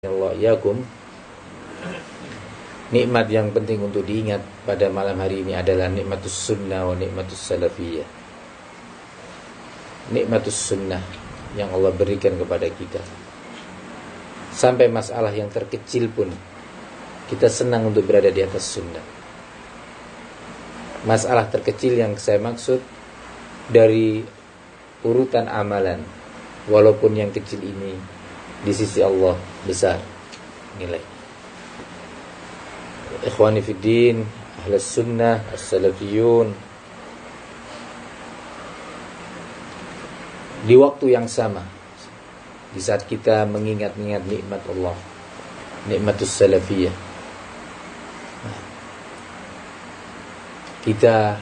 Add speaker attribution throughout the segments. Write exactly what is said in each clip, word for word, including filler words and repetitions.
Speaker 1: Allah yakum. Nikmat yang penting untuk diingat pada malam hari ini adalah nikmatus sunnah wa nikmatus salafiyah. Nikmatus sunnah yang Allah berikan kepada kita. Sampai masalah yang terkecil pun kita senang untuk berada di atas sunnah. Masalah terkecil yang saya maksud dari urutan amalan, walaupun yang kecil ini di sisi Allah besar nilai. Ikhwani fiddin, ahlus sunnah, as-salafiyun, di waktu yang sama, di saat kita mengingat-ingat nikmat Allah, nikmatus salafiyah, kita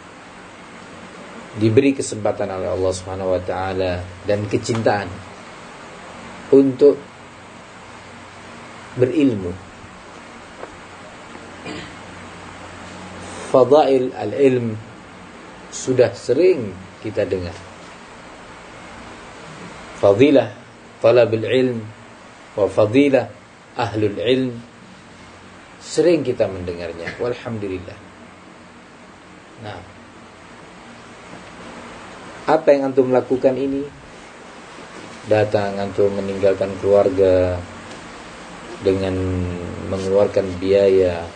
Speaker 1: diberi kesempatan oleh Allah Subhanahu wa taala dan kecintaan untuk berilmu. Fadail al-ilm sudah sering kita dengar. Fadilah talabul ilm wa fadilah ahlul ilm, sering kita mendengarnya. Walhamdulillah. Nah, apa yang antum lakukan ini? Datang antum meninggalkan keluarga dengan mengeluarkan biaya,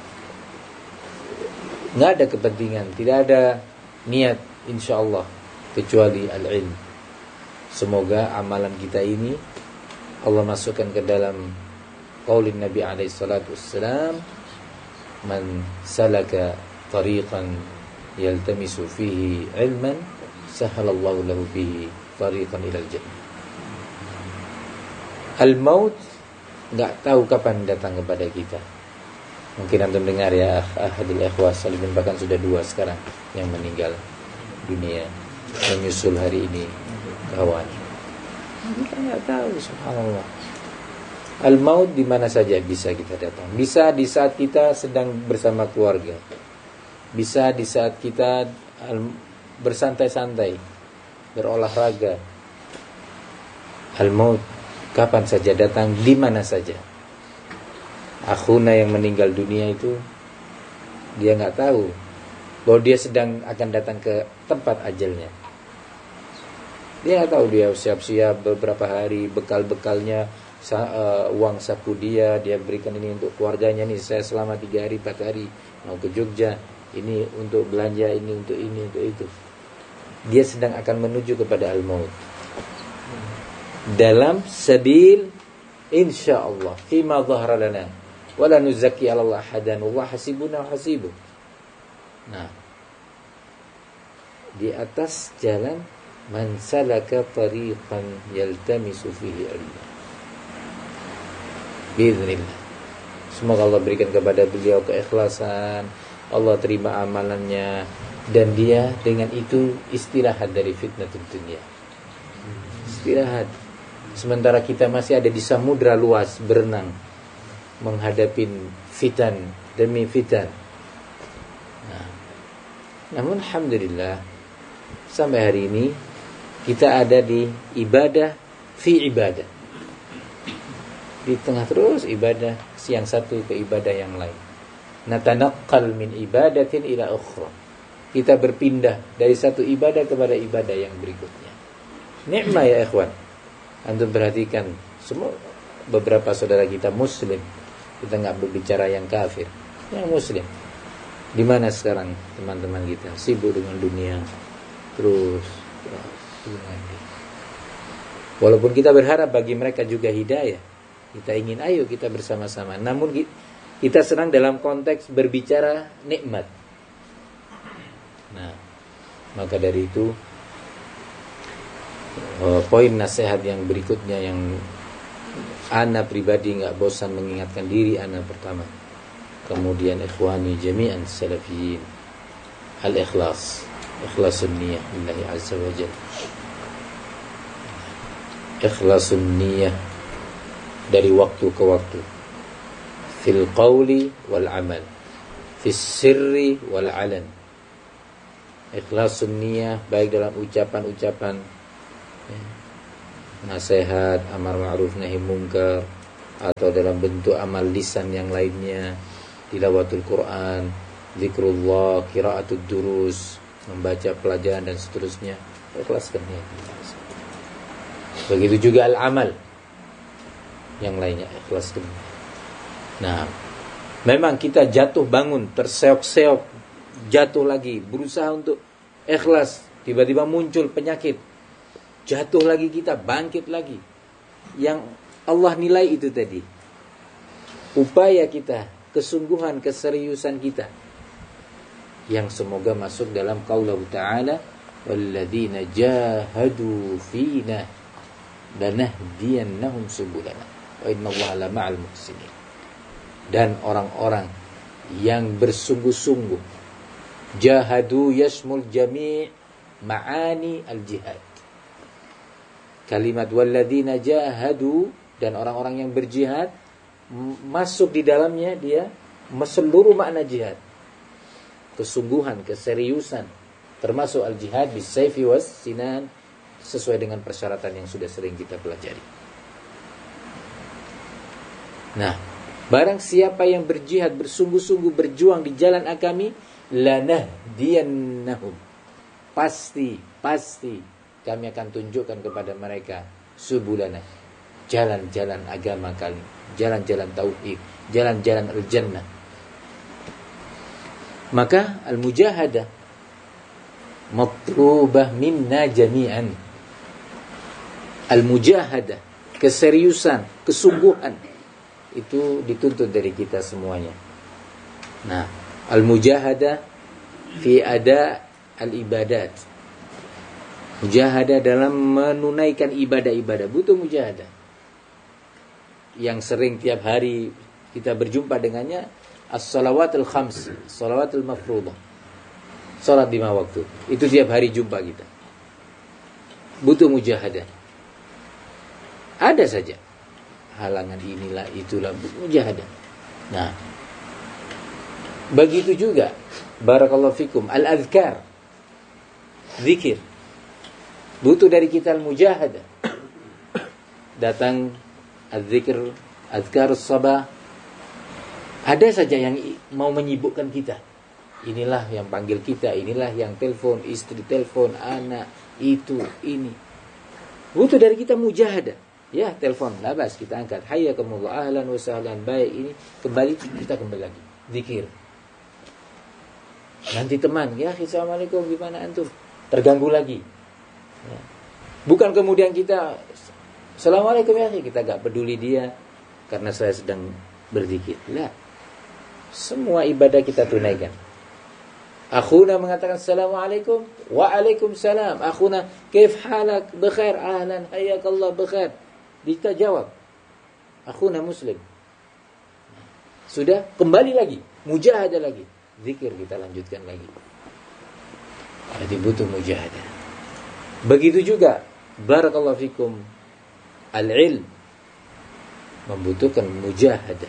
Speaker 1: nggak ada kepentingan, tidak ada niat insyaallah kecuali al-ilm. Semoga amalan kita ini Allah masukkan ke dalam qaulin Nabi alaihi salatu wassalam, man salaka tariqan yaltamisu fihi ilman sahalallahu lahu bihi tariqan ilal jannah. Al-maut enggak tahu kapan datang kepada kita. Mungkin antum dengar ya, ahadul ikhwas salimin, bahkan sudah dua sekarang yang meninggal dunia menyusul hari ini kawan. Kita enggak tahu, subhanallah. Al-maut di mana saja bisa kita datang. Bisa di saat kita sedang bersama keluarga. Bisa di saat kita bersantai-santai, berolahraga. Al-maut kapan saja datang, di mana saja. Akhuna yang meninggal dunia itu, dia nggak tahu bahwa dia sedang akan datang ke tempat ajalnya. Dia nggak tahu, dia siap-siap beberapa hari, bekal-bekalnya, uh, uang saku dia, dia berikan ini untuk keluarganya nih, saya selama tiga hari, empat hari mau ke Jogja, ini untuk belanja, ini untuk ini, untuk itu. Dia sedang akan menuju kepada al-maut. Dalam sabil insyaallah fima dhahara lana wala nuzakki 'ala Allah hadan wa hasibuna wa hasibu. Nah, di atas jalan man salaka tariqan yaltamisu fihi ilma, biiznillah. Semoga Allah berikan kepada beliau keikhlasan, Allah terima amalannya, dan dia dengan itu istirahat dari fitnatul dunia. Istirahat. Sementara kita masih ada di samudra luas berenang menghadapi fitan demi fitan. Nah, namun alhamdulillah sampai hari ini kita ada di ibadah fi ibadah. Di tengah terus ibadah, siang satu ke ibadah yang lain. Natanaqqal min ibadatin ila ukhra. Kita berpindah dari satu ibadah kepada ibadah yang berikutnya. Nikmat ya ikhwan. Antum perhatikan semua, beberapa saudara kita muslim, kita nggak berbicara yang kafir, yang muslim. Di mana sekarang teman-teman kita sibuk dengan dunia terus, terus walaupun kita berharap bagi mereka juga hidayah, kita ingin ayo kita bersama-sama, namun kita senang dalam konteks berbicara nikmat. Nah, maka dari itu Uh, poin nasihat yang berikutnya yang ana pribadi nggak bosan mengingatkan diri ana pertama, kemudian ikhwani jami'an salafiyin, al-ikhlas, ikhlasun niyah lillahi azza wa jalla. Ikhlasun niyah dari waktu ke waktu, fil qawli wal amal, fis sirri wal alan. Ikhlasun niyah baik dalam ucapan-ucapan, nasihat, amar ma'ruf nahi munkar, atau dalam bentuk amal lisan yang lainnya, tilawatul Quran, zikrullah, qiraatud durus, membaca pelajaran dan seterusnya, ikhlaskan niat. Begitu juga al-amal yang lainnya, ikhlaskan. Nah, memang kita jatuh bangun, terseok-seok, jatuh lagi, berusaha untuk ikhlas, tiba-tiba muncul penyakit, jatuh lagi kita, bangkit lagi. Yang Allah nilai itu tadi, upaya kita, kesungguhan, keseriusan kita, yang semoga masuk dalam qaulullah ta'ala, walladzina jahadu fina lanahdiyannahum subulana wa innallaha lama'al muhsinin. Dan orang-orang yang bersungguh-sungguh, jahadu yashmul jami' ma'ani al-jihad. Kalimat walladzina jahadu, dan orang-orang yang berjihad, masuk di dalamnya dia seluruh makna jihad, kesungguhan, keseriusan, termasuk al-jihad bis-sayfi was-sinan, sesuai dengan persyaratan yang sudah sering kita pelajari. Nah, barang siapa yang berjihad, bersungguh-sungguh berjuang di jalan agami, lanahdiyannahum, pasti, pasti kami akan tunjukkan kepada mereka subulana, jalan-jalan agama kami, jalan-jalan tauhid, jalan-jalan al-jannah. Maka al-mujahadah matlubah minna jami'an. Al-mujahadah, keseriusan, kesungguhan, itu dituntut dari kita semuanya. Nah, al-mujahadah fi ada al-ibadat. Mujahadah dalam menunaikan ibadah-ibadah, butuh mujahadah. Yang sering tiap hari kita berjumpa dengannya, as-salawatul khams, salawatul mafruḍah, salat lima waktu. Itu tiap hari jumpa kita. Butuh mujahadah. Ada saja halangan inilah itulah, mujahadah. Nah, begitu juga barakallahu fikum al-azkar, zikir. Butuh dari kita al-mujahadah. Datang az-zikr, azkarus sabah. Ada saja yang mau menyibukkan kita. Inilah yang panggil kita, inilah yang telepon, istri telepon, anak, itu, ini. Butuh dari kita mujahadah. Ya, telepon, labas, kita angkat. Hayyakumullah, ahlan wa sahlan, baik ini. Kembali, kita kembali lagi. Zikir. Nanti teman, ya, assalamualaikum, gimana antum? Terganggu lagi. Ya. Bukan kemudian kita, assalamualaikum ya, kita gak peduli dia karena saya sedang berzikir. Lah, semua ibadah kita tunaikan. Akhuna mengatakan assalamualaikum, waalaikumsalam. Akhuna, kaif halak, bekhair, ahlan, hayyakallah, bekhair. Kita jawab, akhuna muslim. Sudah, kembali lagi, mujahadah lagi, zikir kita lanjutkan lagi. Jadi butuh mujahadah. Begitu juga barakallahu fikum al-ilm, membutuhkan mujahadah.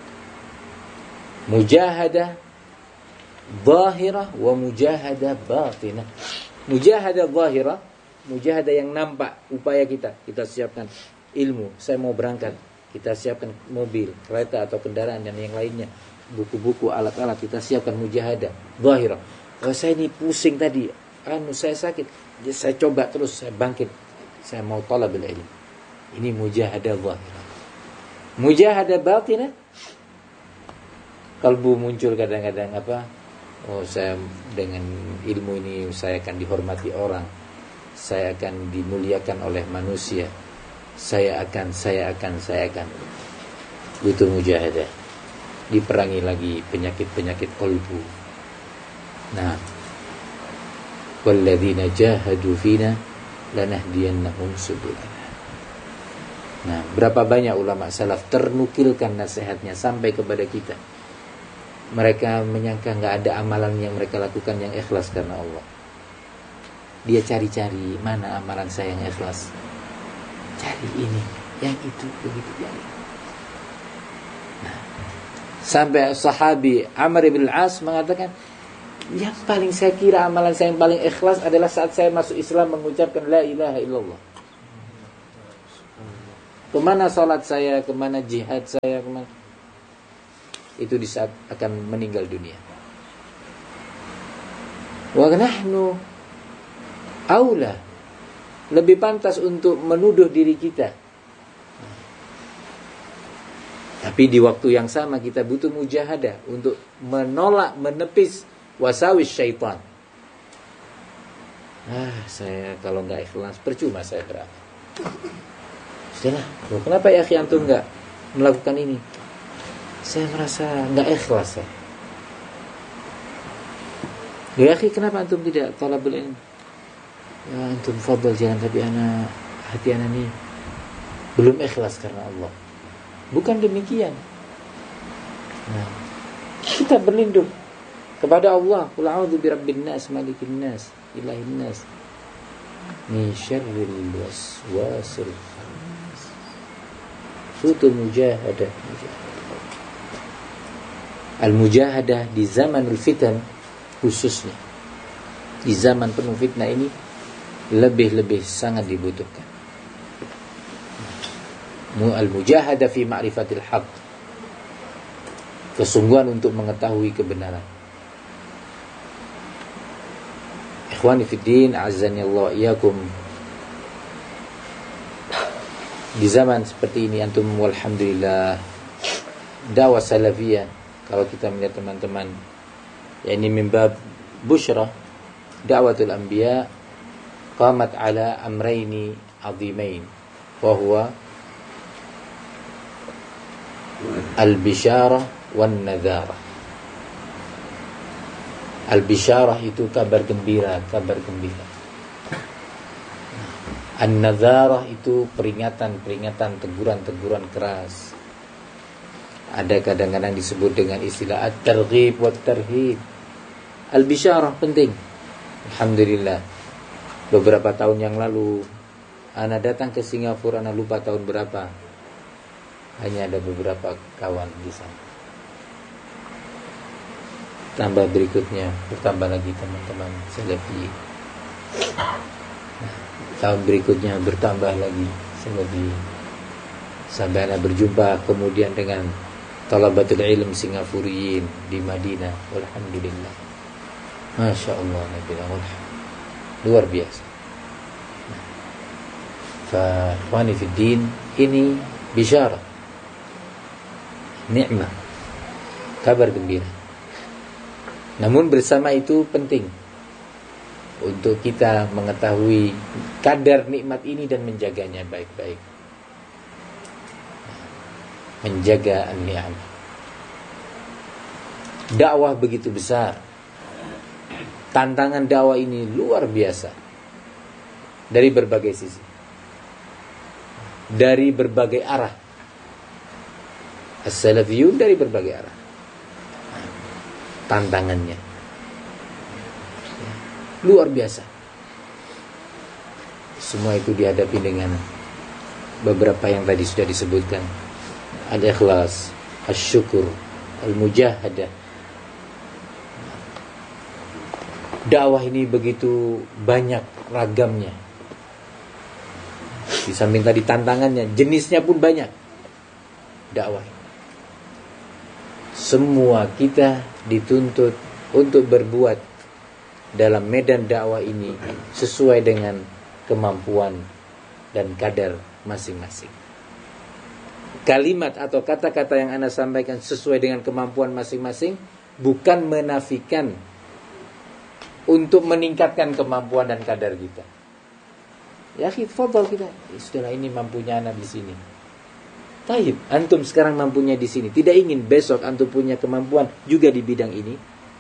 Speaker 1: Mujahadah zahirah wa mujahadah batinah. Mujahadah zahirah, mujahadah yang nampak, upaya kita, kita siapkan ilmu, saya mau berangkat, kita siapkan mobil, kereta atau kendaraan dan yang lainnya, buku-buku, alat-alat, kita siapkan mujahadah zahirah. Oh, saya ini pusing tadi, anu saya sakit, saya coba terus, saya bangkit, saya mau talabul ilm. Ini mujahadah zahirah. Mujahadah batinah, kalbu muncul kadang-kadang apa? Oh, saya dengan ilmu ini saya akan dihormati orang, saya akan dimuliakan oleh manusia, saya akan, saya akan, saya akan. Butuh mujahadah. Diperangi lagi penyakit-penyakit qalbu. Nah, walladzina jahadu fina lanahdiyannahum subulana. Nah, berapa banyak ulama salaf ternukilkan nasihatnya sampai kepada kita. Mereka menyangka enggak ada amalan yang mereka lakukan yang ikhlas karena Allah. Dia cari-cari, mana amalan saya yang ikhlas. Cari ini, yang itu, begitu jadi. Nah, sampai sahabi Amr bin al-As mengatakan, yang paling saya kira amalan saya yang paling ikhlas adalah saat saya masuk Islam mengucapkan la ilaha illallah. Kemana salat saya, kemana jihad saya, kemana? Itu di saat akan meninggal dunia. Wa nahnu aula, lebih pantas untuk menuduh diri kita. Tapi di waktu yang sama kita butuh mujahadah untuk menolak, menepis wasawis syaitan. Ah, saya kalau nggak ikhlas percuma saya beramal. Sudahlah, loh, kenapa ya akhi antum nggak melakukan ini? Saya merasa nggak ikhlas. Ya, ya akhi, kenapa antum tidak talabul ilm? Ya antum fadal jalan, tapi ana hati ana ini belum ikhlas karena Allah. Bukan demikian. Nah, kita berlindung kepada Allah. Qul a'udzu birabbin nas, malikin nas, ilahin nas, min syarril waswasil khannas. Suatu mujahadah. Al-mujahadah di zamanul fitan, khususnya di zaman penuh fitnah ini, lebih-lebih sangat dibutuhkan. Al-mujahadah fi ma'rifatil haq, kesungguhan untuk mengetahui kebenaran. Ikhwani fiddin, azani Allah iyakum. Di zaman seperti ini antum walhamdulillah dakwah salafiyah, kalau kita melihat teman-teman, ya ini mimbab busyra, da'watul anbiya qamat ala amrayni azimain, wa huwa al-bisyarah wan nadharah. Al-bisyarah itu kabar gembira, kabar gembira. An-nadharah itu peringatan-peringatan, teguran-teguran keras. Ada kadang-kadang disebut dengan istilah at-targhib wa at-tarhib. Al-bisyarah penting. Alhamdulillah. Beberapa tahun yang lalu ana datang ke Singapura, ana lupa tahun berapa. Hanya ada beberapa kawan di sana. Tambah berikutnya, bertambah lagi teman-teman salafi. Nah, tahun berikutnya bertambah lagi salafi. Sampai ana berjumpa kemudian dengan talabatul ilm Singapuriyin di Madinah. Alhamdulillah. Masya Allah, luar biasa. Nah, fa ikhwani fid din, ini bisyarah, nikmat, kabar gembira. Namun bersama itu penting untuk kita mengetahui kadar nikmat ini dan menjaganya baik-baik. Menjaga an-ni'am. Dakwah begitu besar. Tantangan dakwah ini luar biasa. Dari berbagai sisi. Dari berbagai arah. As-salafiyun dari berbagai arah. Tantangannya luar biasa. Semua itu dihadapi dengan beberapa yang tadi sudah disebutkan. Al-ikhlas, al-syukur, al-mujahadah. Dakwah ini begitu banyak ragamnya. Di samping tadi tantangannya, jenisnya pun banyak. Dakwah ini, semua kita dituntut untuk berbuat dalam medan dakwah ini sesuai dengan kemampuan dan kadar masing-masing. Kalimat atau kata-kata yang Anda sampaikan sesuai dengan kemampuan masing-masing, bukan menafikan untuk meningkatkan kemampuan dan kadar kita. Ya, fadhal kita. Ya, sudahlah, ini mampunya Anda di sini. Taib, antum sekarang mampunya di sini. Tidak ingin besok antum punya kemampuan juga di bidang ini.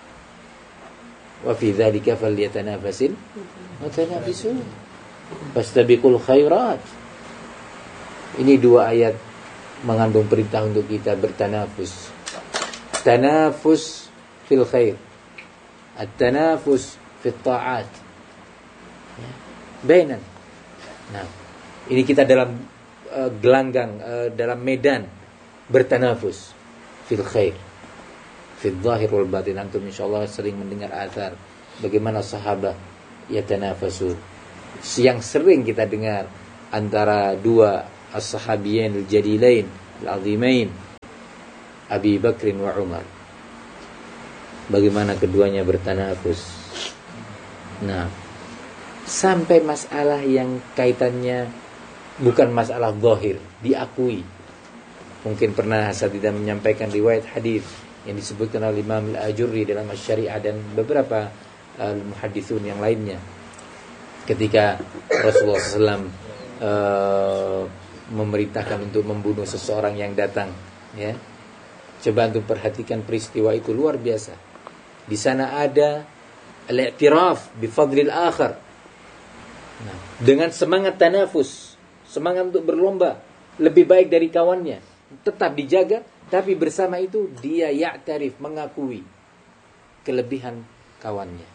Speaker 1: Wa fi dzalika falyatanafasil mutanafisun. Fastabiqul khairat. Ini dua ayat mengandung perintah untuk kita bertanafus. Tanafus fil khair. At-tanafus fit ta'at. Ya. Bainan. Nah, ini kita dalam uh, gelanggang, uh, dalam medan bertanafus fil khair, fil zahir wal batin. Antum insyaallah sering mendengar athar bagaimana sahabat yatanafasu, yang sering kita dengar antara dua as-sahabiyain al-jalilain al-azimain Abi Bakrin wa Umar. Bagaimana keduanya bertanafus. Nah, sampai masalah yang kaitannya bukan masalah zahir, diakui. Mungkin pernah saya tidak menyampaikan riwayat hadis yang disebutkan oleh Imam Al-Ajurri dalam Asy-Syari'ah dan beberapa al-muhadditsun yang lainnya. Ketika Rasulullah shallallahu alaihi wasallam uh, memerintahkan untuk membunuh seseorang yang datang, ya. Coba untuk perhatikan peristiwa itu, luar biasa. Di sana ada al-i'tiraf bi fadlil akhar. Nah, dengan semangat tanafus, semangat untuk berlomba lebih baik dari kawannya, tetap dijaga, tapi bersama itu dia ya'tarif, mengakui kelebihan kawannya.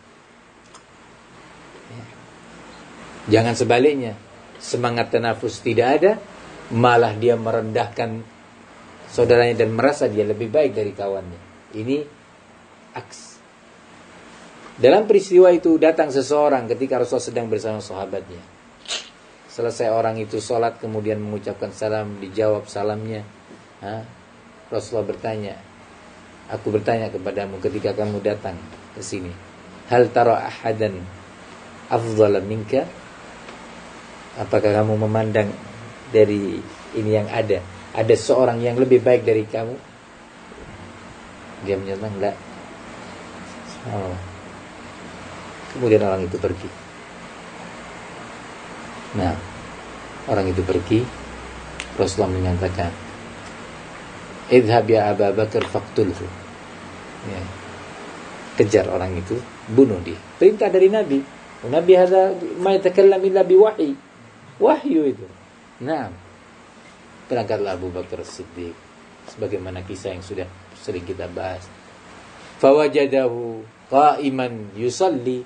Speaker 1: Ya. Jangan sebaliknya, semangat tanafus tidak ada, malah dia merendahkan saudaranya dan merasa dia lebih baik dari kawannya. Ini aks. Dalam peristiwa itu datang seseorang ketika Rasulullah sedang bersama sahabatnya. Selesai orang itu sholat, kemudian mengucapkan salam, dijawab salamnya. Ha? Rasulullah bertanya, aku bertanya kepadamu ketika kamu datang ke sini, hal tara ahadan afdhala minka? Apakah kamu memandang dari ini yang ada, ada seorang yang lebih baik dari kamu? Dia menyatakan enggak. Oh. Kemudian orang itu pergi. Nah, orang itu pergi. Rasulullah menyatakan, idhab ya Abu Bakar faqtulhu. Ya. Kejar orang itu, bunuh dia. Perintah dari Nabi. Nabi hadza ma yatakallam illa biwahyi. Wahyu itu. Nah, berangkatlah Abu Bakar Siddiq, sebagaimana kisah yang sudah sering kita bahas. Fawajadahu qa'iman yusalli.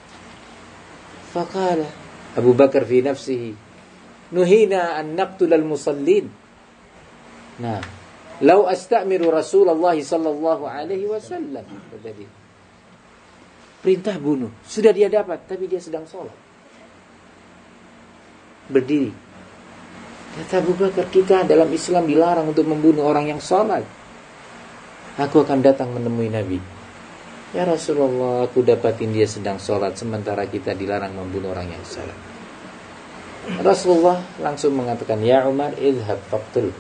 Speaker 1: Faqala Abu Bakar fi nafsihi, nuhina an naqtul al-musallin. Nah, lau astamiru Rasulullah sallallahu alaihi wasallam. Jadi perintah bunuh sudah dia dapat, tapi dia sedang sholat, berdiri. Kata Abu Bakar, kita dalam Islam dilarang untuk membunuh orang yang sholat. Aku akan datang menemui Nabi. Ya Rasulullah, aku dapatin dia sedang sholat, sementara kita dilarang membunuh orang yang sholat. Rasulullah langsung mengatakan, ya Umar, idhab faqtul.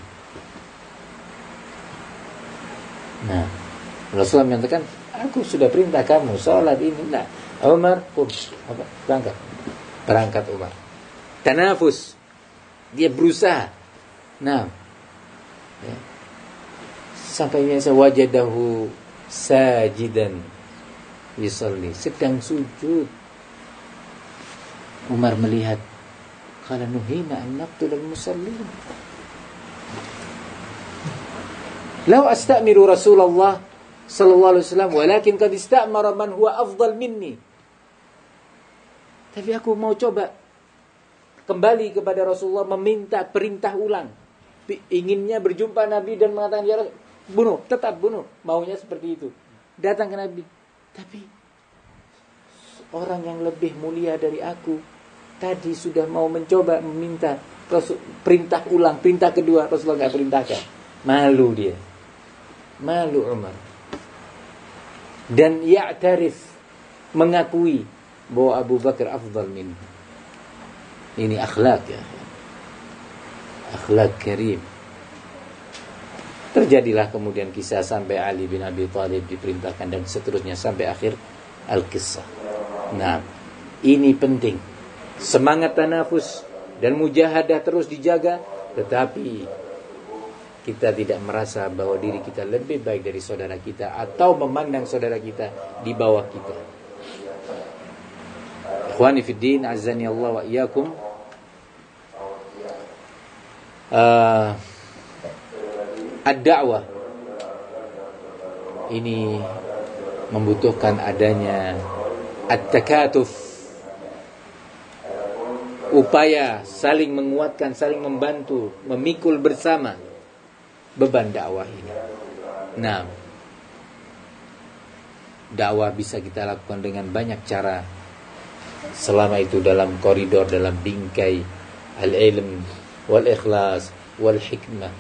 Speaker 1: Nah, Rasulullah mengatakan, aku sudah perintah kamu sholat ini. Nah, Umar, kum, apa? berangkat, berangkat Umar. Tanafus, dia berusaha. Nah, ya. Sampai biasa wajadahu sajidan yusalli, sedang sujud. Umar melihat, qala nuhina an naqtul al-musallin. Lau astamiru Rasulullah sallallahu alaihi wasallam walakin qad istamara man huwa afdal minni. Tapi aku mau coba kembali kepada Rasulullah, meminta perintah ulang. Inginnya berjumpa Nabi dan mengatakan, ya Rasul, bunuh, tetap bunuh. Maunya seperti itu. Datang ke Nabi. Tapi orang yang lebih mulia dari aku tadi sudah mau mencoba meminta Rasul, perintah ulang, perintah kedua. Rasulullah enggak perintahkan. Malu dia. Malu Umar. Dan ya'tarif, mengakui bahwa Abu Bakar afdal min. Ini akhlak ya. Akhlak karim. Terjadilah kemudian kisah sampai Ali bin Abi Thalib diperintahkan dan seterusnya sampai akhir al-kisah. Nah, ini penting. Semangat tanafus dan mujahadah terus dijaga, tetapi kita tidak merasa bahwa diri kita lebih baik dari saudara kita atau memandang saudara kita di bawah kita. Ikhwani fid din, azzani Allah wa iyyakum. Uh, Ad-da'wah ini membutuhkan adanya at-takatuf, upaya saling menguatkan, saling membantu, memikul bersama beban dakwah ini. Nah, dakwah bisa kita lakukan dengan banyak cara, selama itu dalam koridor, dalam bingkai al-ilm wal ikhlas wal hikmah.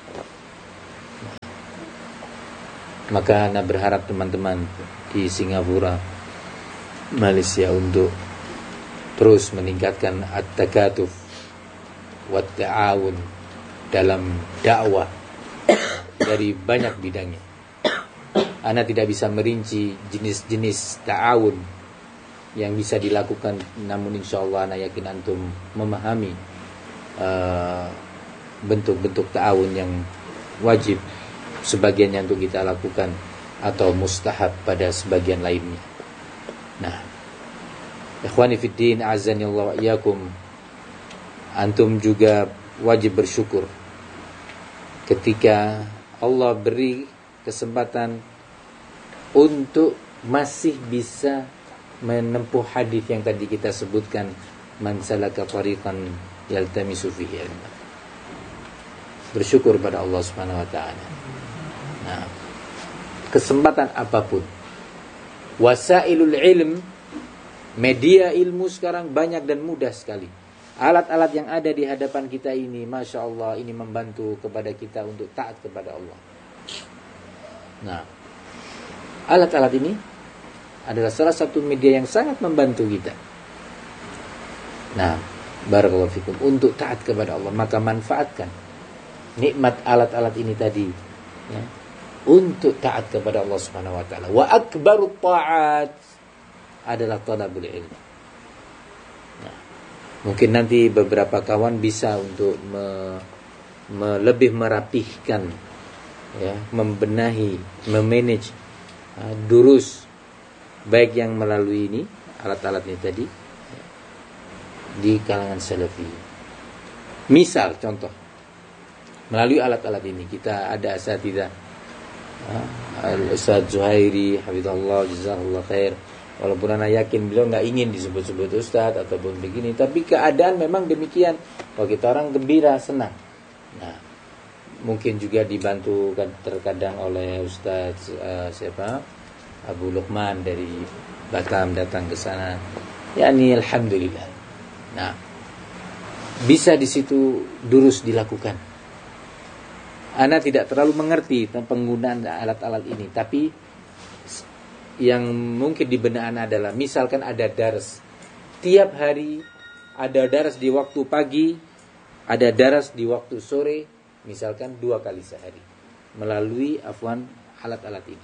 Speaker 1: Maka Ana berharap teman-teman di Singapura, Malaysia untuk terus meningkatkan at-takatuf wa ta'awun dalam dakwah dari banyak bidangnya. Ana tidak bisa merinci jenis-jenis ta'awun yang bisa dilakukan, namun insyaallah Ana yakin antum memahami uh, bentuk-bentuk ta'awun yang wajib sebagiannya untuk kita lakukan atau mustahab pada sebagian lainnya. Nah, ikhwani fiddin, azanillahu wa iyyakum, antum juga wajib bersyukur ketika Allah beri kesempatan untuk masih bisa menempuh hadis yang tadi kita sebutkan, man salaka tariqan yaltamisu fihi ilma. Bersyukur pada Allah Subhanahu wa taala. Nah, kesempatan apapun, wasailul ilm, media ilmu sekarang banyak dan mudah sekali. Alat-alat yang ada di hadapan kita ini, masya Allah, ini membantu kepada kita untuk taat kepada Allah. Nah, alat-alat ini adalah salah satu media yang sangat membantu kita. Nah, barakallahu fikum, untuk taat kepada Allah, maka manfaatkan nikmat alat-alat ini tadi, ya, untuk taat kepada Allah Subhanahu wa taala. Wa akbarut ta'at adalah talabul ilm. Nah, mungkin nanti beberapa kawan bisa untuk me, me, lebih merapihkan, ya, membenahi, memanage uh, durus, baik yang melalui ini alat-alat ini tadi, ya, di kalangan salafi. Misal contoh, melalui alat-alat ini kita ada asatidzah, Al-Ustaz Zuhairi hafizallahu jazakallahu khair. Walaupun ana yakin beliau enggak ingin disebut-sebut ustaz ataupun begini, tapi keadaan memang demikian. Kalau kita orang gembira, senang. Nah, mungkin juga dibantu terkadang oleh Ustaz uh, siapa? Abu Luqman dari Batam datang ke sana. Yani alhamdulillah. Nah, bisa di situ durus dilakukan. Ana tidak terlalu mengerti tentang penggunaan alat-alat ini, tapi yang mungkin di benak Ana adalah, misalkan ada dars tiap hari, ada dars di waktu pagi, ada dars di waktu sore, misalkan dua kali sehari, melalui afwan alat-alat ini.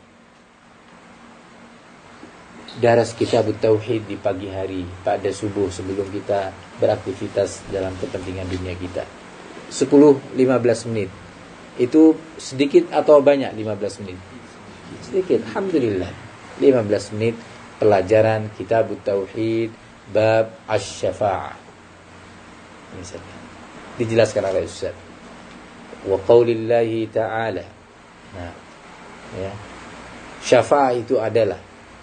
Speaker 1: Dars kitab tauhid di pagi hari pada subuh sebelum kita beraktivitas dalam kepentingan dunia kita, sepuluh sampai lima belas menit. Itu sedikit atau banyak? Lima belas menit sedikit, alhamdulillah. Lima belas menit pelajaran kitab tauhid bab asy-syafa'ah, misalnya dijelaskan oleh Ustaz, wa qaulillahi ta'ala. Nah, ya, syafa'ah itu adalah,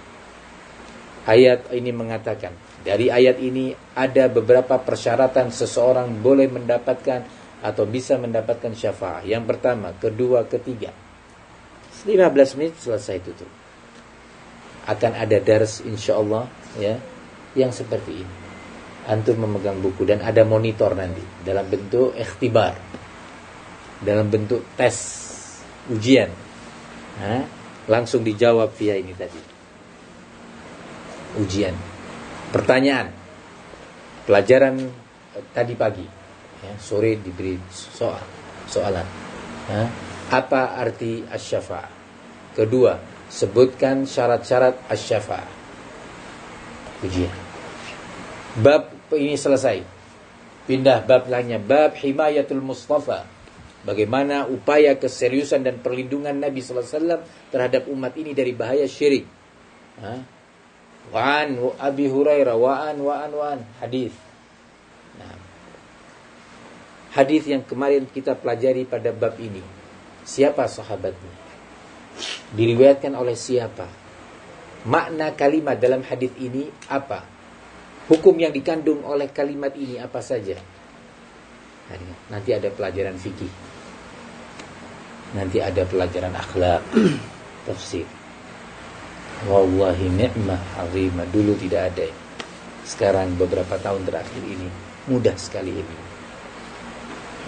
Speaker 1: ayat ini mengatakan, dari ayat ini ada beberapa persyaratan seseorang boleh mendapatkan atau bisa mendapatkan syafaat. Yang pertama, kedua, ketiga. lima belas menit selesai tutup. Akan ada dars insyaallah, ya, yang seperti ini. Antum memegang buku dan ada monitor nanti dalam bentuk ikhtibar, dalam bentuk tes ujian. Nah, langsung dijawab via ini tadi. Ujian. Pertanyaan. Pelajaran tadi pagi. Ya, sore diberi soal, soalan. Nah, apa arti asy-syafa'ah? Kedua, sebutkan syarat-syarat asy-syafa'ah. Ujian. Bab ini selesai. Pindah bab lainnya, bab himayatul Mustafa. Bagaimana upaya keseriusan dan perlindungan Nabi sallallahu alaihi wasallam terhadap umat ini dari bahaya syirik. Nah, wa'an Abi Hurairah, wa'an wa'an wa'an, hadis. Nah, hadis yang kemarin kita pelajari pada bab ini, siapa sahabatnya? Diriwayatkan oleh siapa? Makna kalimat dalam hadis ini apa? Hukum yang dikandung oleh kalimat ini apa saja? Nanti ada pelajaran fikih. Nanti ada pelajaran akhlak, tafsir. Wallahi ni'mah azimah. Dulu tidak ada. Sekarang beberapa tahun terakhir ini mudah sekali ini.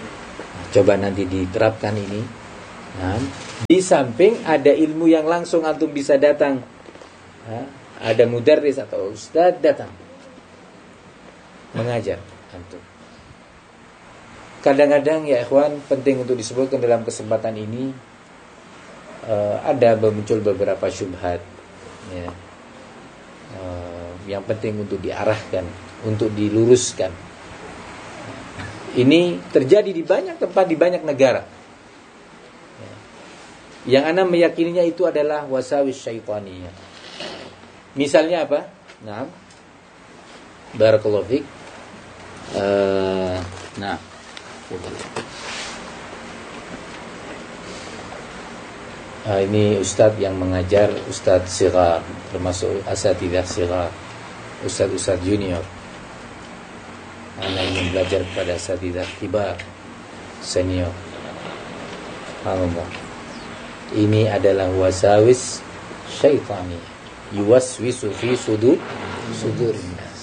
Speaker 1: Coba nanti diterapkan ini. Nah, di samping ada ilmu yang langsung antum bisa datang. Nah, ada mudarris atau ustadz datang mengajar antum. Kadang-kadang ya ikhwan, penting untuk disebutkan dalam kesempatan ini, uh, ada muncul beberapa syubhat ya. Uh, yang penting untuk diarahkan, untuk diluruskan. Ini terjadi di banyak tempat, di banyak negara ya. Yang ana meyakininya itu adalah wasawis syaitaniyah. Misalnya apa? Nah, barakallahu fiik. Uh, nah Uh, ini ustadz yang mengajar, ustadz sigar, termasuk asatidah sigar, ustadz-ustadz junior. Anak ingin belajar kepada asatidah kibar, senior. Subhanallah. Ini adalah wasawis syaitani, yuwaswisu fi sudur sudurin nas.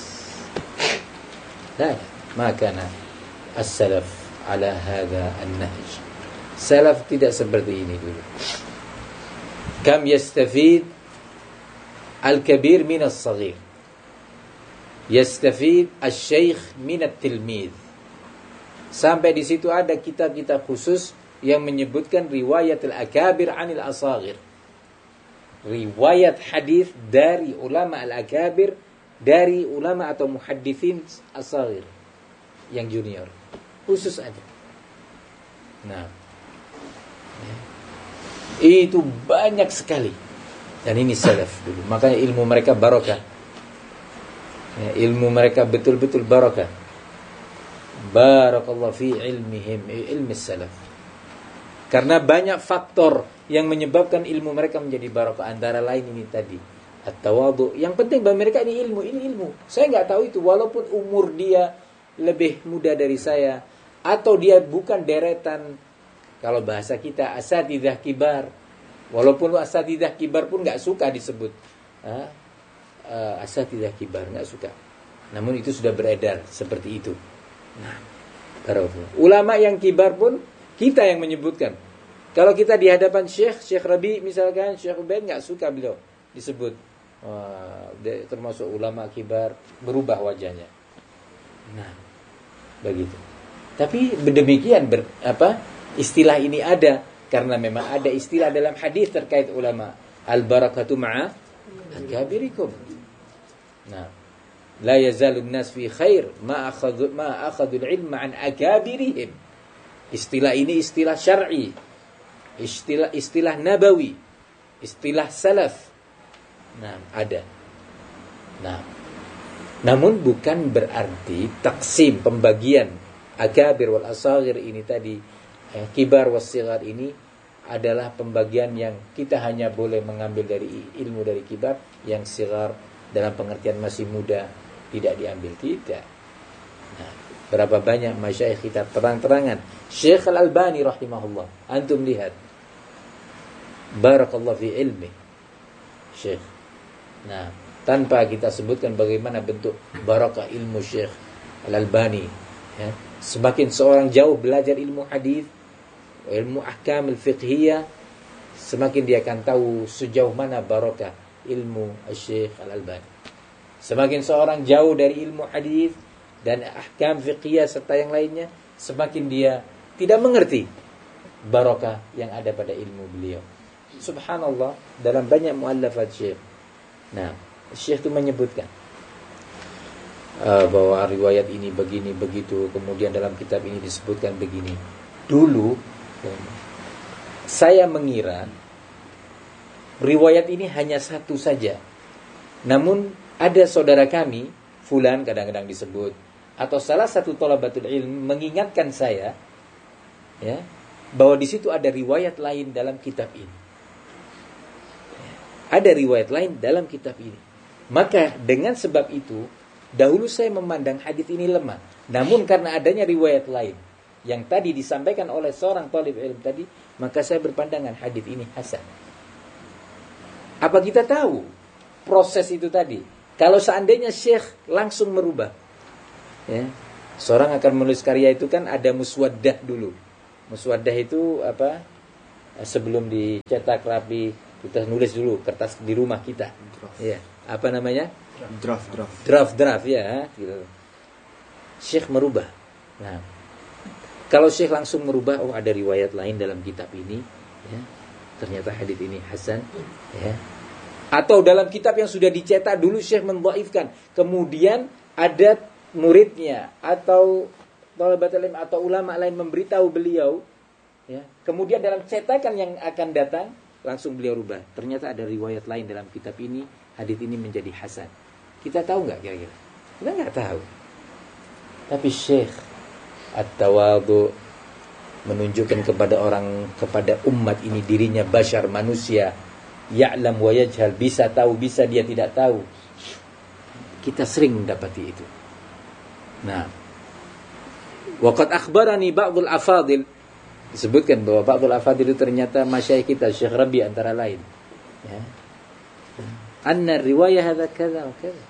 Speaker 1: Nah, makana as-salaf ala hadha an-nahj. Salaf tidak seperti ini dulu. Kam yastafid al-kabir min as-saghir, yastafid al-syaikh min at-tilmid. Sampai di situ ada kitab-kitab khusus yang menyebutkan riwayat al-akabir anil asaghir, riwayat hadis dari ulama al-akabir, dari ulama atau muhaddithin asaghir yang junior, khusus ada. Nah, ya. Itu banyak sekali. Dan ini salaf dulu. Makanya ilmu mereka barokah ya, ilmu mereka betul-betul barokah. Barakallahu fi ilmihim, ilmi salaf. Karena banyak faktor yang menyebabkan ilmu mereka menjadi barokah. Antara lain ini tadi, at-tawadhu. Yang penting bagi mereka ini ilmu, ini ilmu. Saya nggak tahu itu, walaupun umur dia lebih muda dari saya, atau dia bukan deretan, kalau bahasa kita asatidah kibar, walaupun asatidah kibar pun nggak suka disebut uh, uh, asatidah kibar, nggak suka. Namun itu sudah beredar seperti itu. Nah, ulama yang kibar pun kita yang menyebutkan. Kalau kita di hadapan Syekh, Syekh Rabi misalkan, Syekh Ubaid nggak suka beliau disebut uh, termasuk ulama kibar, berubah wajahnya. Nah, begitu. Tapi demikian ber, apa istilah ini ada karena memang ada istilah dalam hadis terkait ulama, al-barakatu ma'a akabirikum. Nah, la yazalun nas fi khair ma akhadhu ma akhadul ilma an akabirihim. Istilah ini istilah syar'i, istilah istilah nabawi, istilah salaf. Nah, ada. Nah, namun bukan berarti taksim, pembagian akabir wal asaghir ini tadi, eh, kibar was sighar ini adalah pembagian yang kita hanya boleh mengambil dari ilmu dari kibar, yang sighar dalam pengertian masih muda tidak diambil, tidak. Nah, berapa banyak masyayikh kita terang-terangan. Syekh Al-Albani rahimahullah, antum lihat, barakallahu fi ilmi Syekh. Nah, tanpa kita sebutkan bagaimana bentuk barakah ilmu Syekh Al-Albani ya. Semakin seorang jauh belajar ilmu hadis, ilmu ahkam al-fiqhiyah, semakin dia akan tahu sejauh mana barakah ilmu Syekh Al-Albani. Semakin seorang jauh dari ilmu hadis dan ahkam fiqhiyah serta yang lainnya, semakin dia tidak mengerti barakah yang ada pada ilmu beliau. Subhanallah, dalam banyak muallafat Syekh. Nah, Syekh itu menyebutkan Uh, bahwa riwayat ini begini begitu, kemudian dalam kitab ini disebutkan begini. Dulu um, saya mengira riwayat ini hanya satu saja. Namun ada saudara kami, fulan kadang-kadang disebut, atau salah satu thalabatul ilm mengingatkan saya ya, bahwa di situ ada riwayat lain dalam kitab ini. Ada riwayat lain dalam kitab ini. Maka dengan sebab itu, dahulu saya memandang hadis ini lemah. Namun karena adanya riwayat lain yang tadi disampaikan oleh seorang talib ilmu tadi, maka saya berpandangan hadis ini hasan. Apa kita tahu proses itu tadi? Kalau seandainya Syekh langsung merubah ya, seorang akan menulis karya itu kan ada muswaddah dulu. Muswaddah itu apa? Sebelum dicetak rapi, kita nulis dulu kertas di rumah kita. Iya. Apa namanya?
Speaker 2: Draft, draft.
Speaker 1: Draft, draft ya, gitu. Syekh merubah. Nah, kalau Syekh langsung merubah, oh ada riwayat lain dalam kitab ini, ya. Ternyata hadits ini hasan, ya. Atau dalam kitab yang sudah dicetak dulu Syekh mendhaifkan, kemudian ada muridnya atau thalabatul ilm atau ulama lain memberitahu beliau, ya. Kemudian dalam cetakan yang akan datang langsung beliau rubah. Ternyata ada riwayat lain dalam kitab ini, hadits ini menjadi hasan. Kita tahu nggak kira-kira? Kita nggak tahu. Tapi Syekh at-tawadhu menunjukkan kepada orang, kepada umat ini dirinya bashar, manusia, ya'lam wa yajhal, bisa tahu, bisa dia tidak tahu. Kita sering mendapati itu. Nah, waqad akhbarani ba'dul afadil, disebutkan bahwa ba'dul afadil itu ternyata masyayikh kita, Syekh Rabi antara lain, ya. Anna riwayah hadza kadza wa kadza.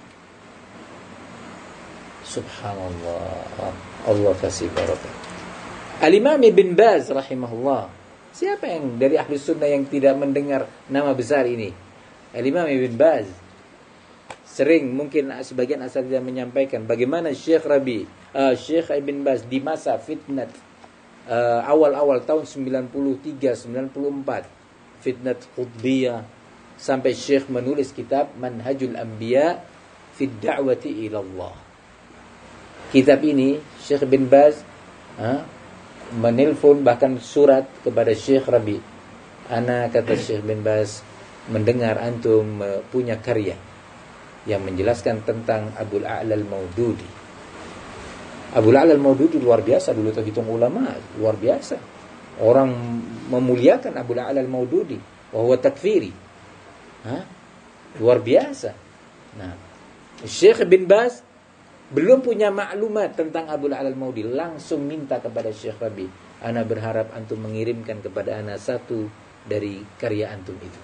Speaker 1: Subhanallah, Allah kasih barakah. Al-Imam Ibn Baz rahimahullah. Siapa yang dari ahli sunnah yang tidak mendengar nama besar ini? Al-Imam Ibn Baz. Sering mungkin sebagian asatidzah menyampaikan bagaimana Syekh Rabi, uh, Syekh Ibn Baz di masa fitnat uh, awal-awal tahun sembilan puluh tiga sembilan puluh empat, fitnat Qutbiyah, sampai Syekh menulis kitab Manhajul Anbiya fi Da'wati ila Allah. Kitab ini Syekh bin Baz ha, menelpon bahkan surat kepada Syekh Rabi. Ana, kata Syekh bin Baz, mendengar antum punya karya yang menjelaskan tentang Abul A'la al-Maududi. Abul A'la al-Maududi luar biasa, dulu terhitung ulama, luar biasa. Orang memuliakan Abul A'la al-Maududi, wa huwa takfiri. Ha? Luar biasa. Nah, Syekh bin Baz belum punya maklumat tentang Abul A'la al-Maududi, langsung minta kepada Syekh Rabi, ana berharap antum mengirimkan kepada ana satu dari karya antum itu.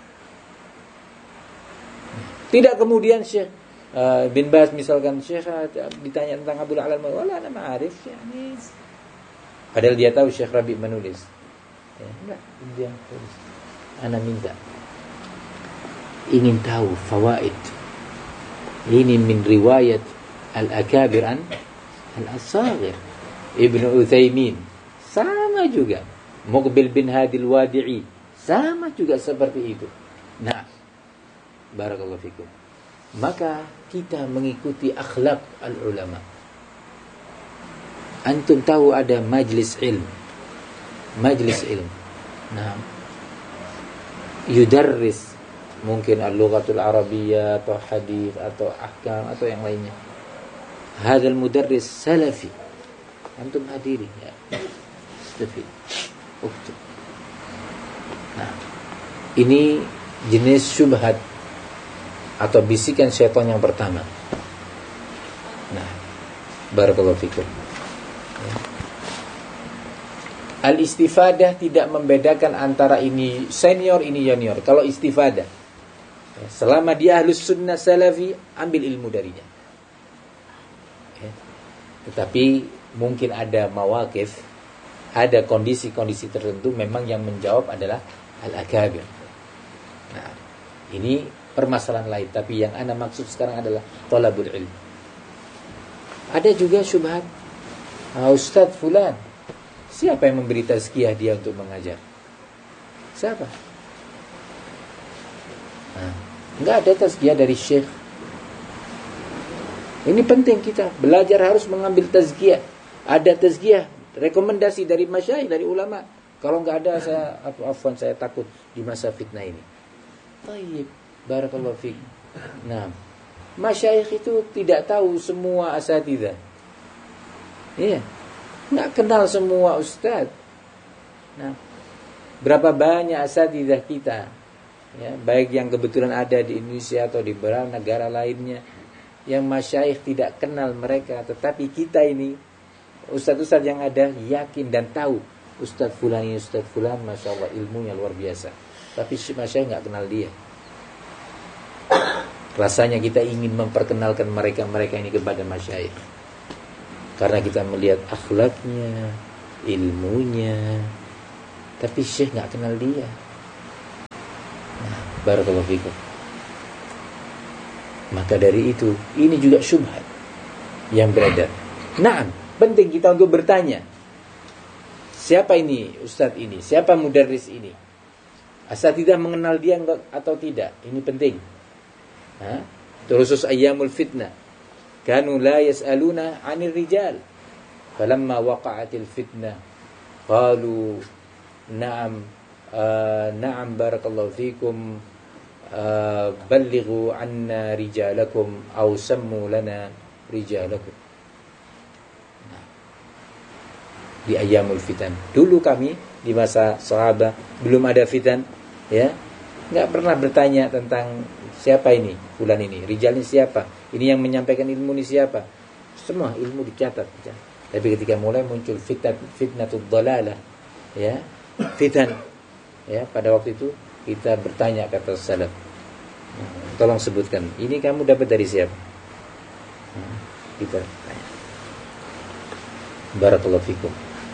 Speaker 1: Tidak kemudian Syekh uh, bin Baz misalkan Syekh uh, ditanya tentang Abul A'la al-Maududi, wala ana ma'arif yani. Padahal dia tahu Syekh Rabi menulis. Ya, enggak, dia tulis. Ana minta ingin tahu fawaid ini min riwayat Al-Akabir an Al-Asagir. Ibnu Utsaimin sama juga, Muqbil bin Hadil Wadi'i sama juga seperti itu. Nah, barakallahu fikum. Maka kita mengikuti akhlak al-ulama. Antum tahu ada majlis ilm, majlis ilm. Nah, yudarris mungkin al-lughatul arabiyyah atau hadis atau ahkam atau yang lainnya. Hadzal mudarris salafi. Antum hadiri ya. Istafid. Uktub. Nah, ini jenis syubhat atau bisikan syaitan yang pertama. Nah, barakallahu fikum. Ya. Al-istifadah tidak membedakan antara ini senior, ini junior. Kalau istifadah, ya, selama dia ahlus sunnah salafi, ambil ilmu darinya. Ya. Tetapi mungkin ada mawaqif, ada kondisi-kondisi tertentu memang yang menjawab adalah al-akabir. Nah, ini permasalahan lain. Tapi yang ana maksud sekarang adalah thalabul ilm. Ada juga syubhat, ah, Ustaz fulan, siapa yang memberi tazkiyah dia untuk mengajar? Siapa? Nah, enggak ada tazkiyah dari syekh. Ini penting, kita belajar harus mengambil tazkiyah. Ada tazkiyah, rekomendasi dari masyayikh, dari ulama. Kalau enggak ada, saya afwan, saya takut di masa fitnah ini. Tayyib, barakallahu fiik. Nah, masyayikh itu tidak tahu semua asatidzah. Iya. Enggak kenal semua ustaz. Nah, berapa banyak asatidzah kita, ya, baik yang kebetulan ada di Indonesia atau di beberapa negara lainnya, yang masyayikh tidak kenal mereka, tetapi kita ini ustaz-ustaz yang ada yakin dan tahu ustaz fulan ini ustaz fulan, masya Allah ilmunya luar biasa, tapi masyayikh nggak kenal dia. Rasanya kita ingin memperkenalkan mereka-mereka ini kepada masyayikh, karena kita melihat akhlaknya, ilmunya, tapi Syekh nggak kenal dia. Nah, barakallahu fikum. Maka dari itu, ini juga syubhat yang beredar. Nah, penting kita untuk bertanya, siapa ini ustadz ini? Siapa mudarris ini? Asatidzah mengenal dia enggak atau tidak? Ini penting. Nah, terusus ayyamul fitnah. Kanu la yas'aluna 'anil rijal. Falamma waqa'atil fitnah qalu na'am uh, na'am barakallahu fikum uh, ballighu 'anna rijalakum aw sammu lana rijalakum. Nah, di ayyamul fitan. Dulu kami di masa sahabat belum ada fitan, ya, nggak pernah bertanya tentang siapa ini, fulan ini, rijalnya siapa, ini yang menyampaikan ilmu ini siapa. Semua ilmu dicatat. Tapi ketika mulai muncul fitnah, fitnatul dhalalah, ya, fitan, ya, pada waktu itu kita bertanya kata salaf, tolong sebutkan, ini kamu dapat dari siapa? Kita tanya. Barakallahu fikum.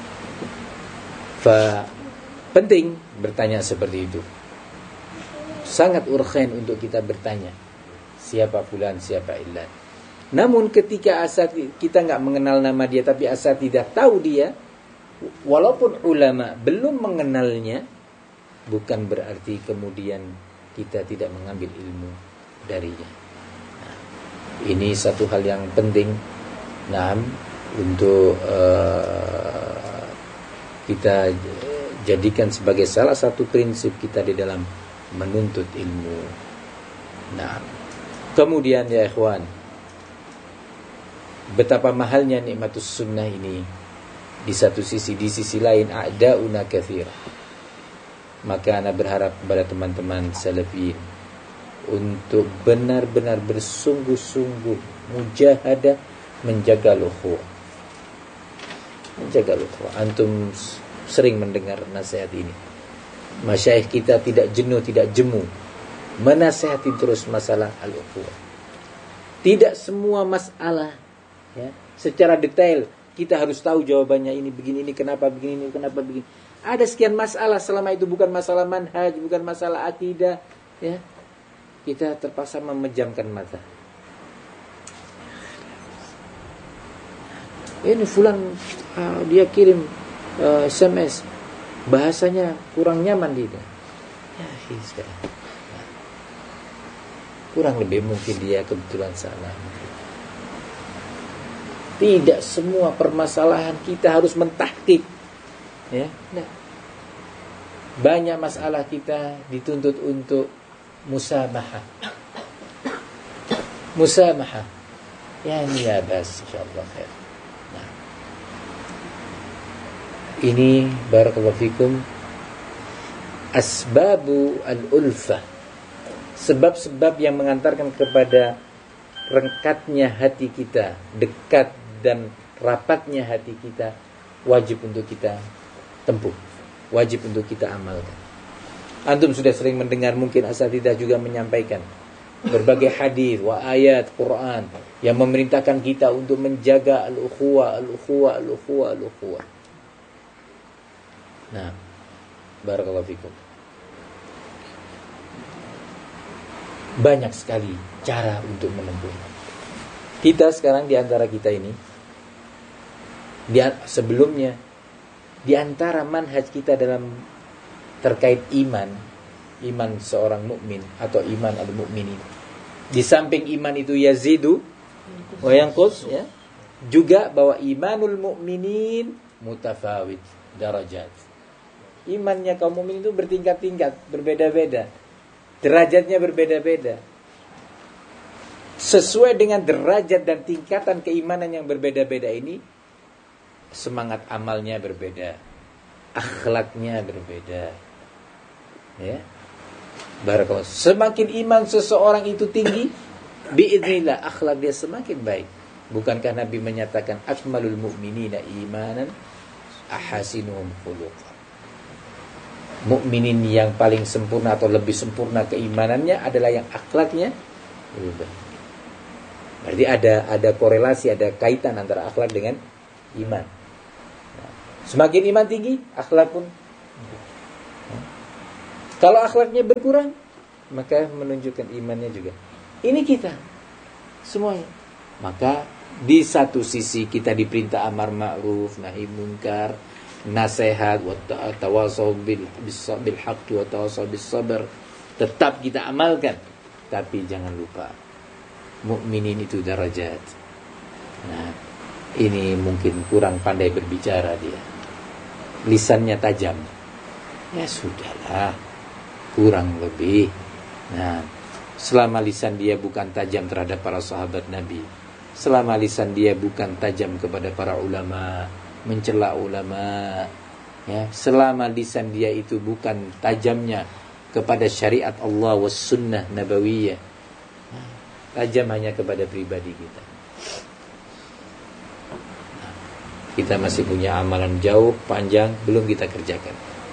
Speaker 1: Fa penting bertanya seperti itu. Sangat urgen untuk kita bertanya, siapa fulan, siapa ilan. Namun ketika asat kita nggak mengenal nama dia, tapi asat tidak tahu dia, walaupun ulama belum mengenalnya, bukan berarti kemudian kita tidak mengambil ilmu darinya. Nah, ini satu hal yang penting, nah, untuk uh, kita jadikan sebagai salah satu prinsip kita di dalam menuntut ilmu. Nah, kemudian ya ikhwan, betapa mahalnya nikmatus sunnah ini. Di satu sisi, di sisi lain a'da'una katsir. Maka ana berharap kepada teman-teman salafiyin untuk benar-benar bersungguh-sungguh mujahadah menjaga ukhuwah. Menjaga ukhuwah. Antum sering mendengar nasihat ini. Masyayikh kita tidak jenuh, tidak jemu menasihati terus masalah al-ukhuwah. Tidak semua masalah, ya, secara detail kita harus tahu jawabannya, ini begini, ini kenapa begini, ini kenapa begini. Ada sekian masalah, selama itu bukan masalah manhaj, bukan masalah akidah, ya, kita terpaksa memejamkan mata. Ini fulan uh, dia kirim uh, S M S, bahasanya kurang nyaman dia. Ya, sekarang kurang lebih mungkin dia kebetulan salah. Tidak semua permasalahan kita harus mentahqiq, ya. Nah, banyak masalah kita dituntut untuk musamahah. Musamahah. Ya, ini ya bas, insyaallah khair. Nah, ini barakallahu fikum asbabu al-ulfah. Sebab-sebab yang mengantarkan kepada rengkatnya hati kita, dekat dan rapatnya hati kita, wajib untuk kita tempuh, wajib untuk kita amalkan. Antum sudah sering mendengar, mungkin asatidzah juga menyampaikan berbagai hadis wa ayat Quran yang memerintahkan kita untuk menjaga al-ukhuwah, al-ukhuwah, al-ukhuwah, al-ukhuwah. Nah, barakallahu fikum. Banyak sekali cara untuk menempuh. Kita sekarang di antara kita ini, di, sebelumnya di antara manhaj kita dalam terkait iman, iman seorang mukmin atau iman al-mukminin, di samping iman itu yazidu wa yanqus, ya, juga bahwa imanul mukminin mutafawit darajat. Imannya kaum mukmin itu bertingkat-tingkat, berbeda-beda. Derajatnya berbeda-beda. Sesuai dengan derajat dan tingkatan keimanan yang berbeda-beda ini, semangat amalnya berbeda, akhlaknya berbeda. Ya. Barakallahu. Semakin iman seseorang itu tinggi, biidznillah akhlak dia semakin baik. Bukankah Nabi menyatakan akmalul mu'minina imanan ahasinuhum khuluqan. Mukminin yang paling sempurna atau lebih sempurna keimanannya adalah yang akhlaknya lebih baik. Berarti ada ada korelasi, ada kaitan antara akhlak dengan iman. Nah, semakin iman tinggi, akhlak pun Kalau akhlaknya berkurang, maka menunjukkan imannya juga. Ini kita semuanya. Maka di satu sisi kita diperintah amar ma'ruf nahi munkar, nasihat wa tawasaw bil bil haqq wa tawasaw bis sabr, tetap kita amalkan. Tapi jangan lupa, mukminin itu darajat. Nah, ini mungkin kurang pandai berbicara dia, lisannya tajam, ya sudahlah, kurang lebih. Nah, selama lisan dia bukan tajam terhadap para sahabat Nabi, selama lisan dia bukan tajam kepada para ulama, mencela ulama, ya, selama lisan dia itu bukan tajamnya kepada syariat Allah was sunnah nabawiyah, tajam hanya kepada pribadi kita. Nah, kita masih punya amalan jauh panjang belum kita kerjakan.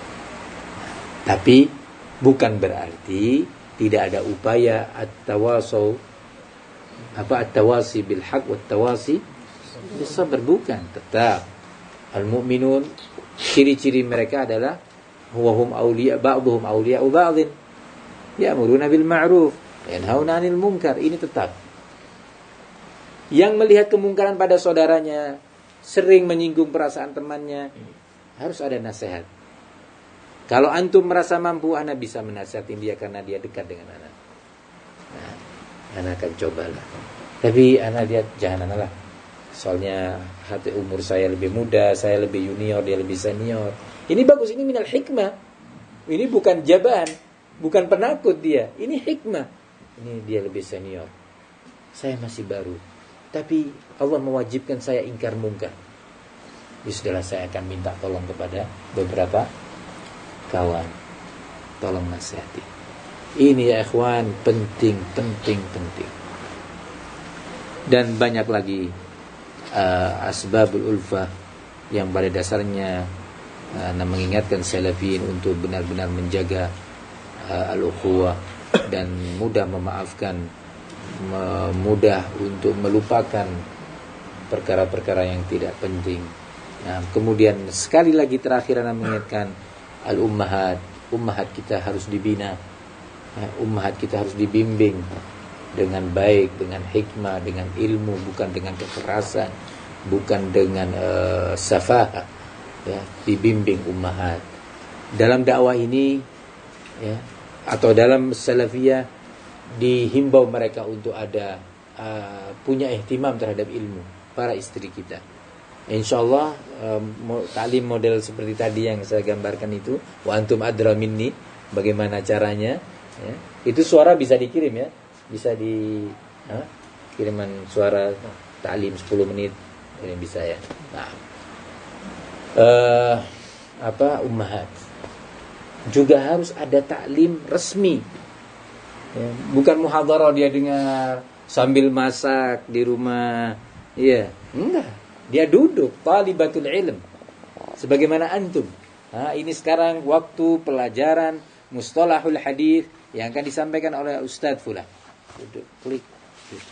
Speaker 1: Tapi bukan berarti tidak ada upaya at-tawasaw apa at-tawasi bil haq wat tawasi bis sabr, bukan. Tetap al-mu'minun, ciri-ciri mereka adalah huwahum awliya ba'dhum awliya'u ba'dhin ya'muruna bil ma'ruf yanhauna 'anil munkar. Ini tetap. Yang melihat kemungkaran pada saudaranya, sering menyinggung perasaan temannya, harus ada nasihat. Kalau antum merasa mampu, ana bisa menasihatin dia karena dia dekat dengan ana. Nah, ana akan cobalah. Tapi ana lihat jangan ana lah. Soalnya hati umur saya lebih muda, saya lebih junior, dia lebih senior. Ini bagus, ini minal hikmah. Ini bukan jabahan, bukan penakut dia. Ini hikmah. Ini dia lebih senior, saya masih baru. Tapi Allah mewajibkan saya ingkar mungkar. Ya sudahlah, saya akan minta tolong kepada beberapa kawan, tolong nasihati. Ini ya ikhwan, penting, penting, penting. Dan banyak lagi uh, asbabul ulfah yang pada dasarnya uh, mengingatkan salafiyin untuk benar-benar menjaga uh, al-ukhuwah dan mudah memaafkan, uh, mudah untuk melupakan perkara-perkara yang tidak penting. Nah, kemudian sekali lagi terakhir ana mengingatkan al-ummahat, ummahat kita harus dibina, ummahat kita harus dibimbing dengan baik, dengan hikmah, dengan ilmu, bukan dengan kekerasan, bukan dengan uh, safah, ya, dibimbing ummahat. Dalam dakwah ini, ya, atau dalam salafiyah, dihimbau mereka untuk ada uh, punya ihtimam terhadap ilmu, para istri kita. InsyaAllah um, ta'lim model seperti tadi yang saya gambarkan itu, wa antum adra minni, bagaimana caranya, ya. Itu suara bisa dikirim, ya, bisa di ha? kiriman suara ta'lim sepuluh menit, ini bisa, ya. Nah, uh, apa ummahat juga harus ada ta'lim resmi, ya. Bukan muhadharah dia dengar sambil masak di rumah, iya, enggak. Dia duduk, talibatul ilm, sebagaimana antum. Nah, ini sekarang waktu pelajaran mustalahul hadis yang akan disampaikan oleh Ustadz Fulan. Duduk, klik, klik.